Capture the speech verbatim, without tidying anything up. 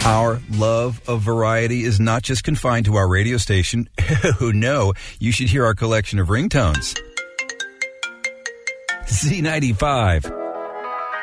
Our love of variety is not just confined to our radio station. Oh, no. You should hear our collection of ringtones. Z ninety-five.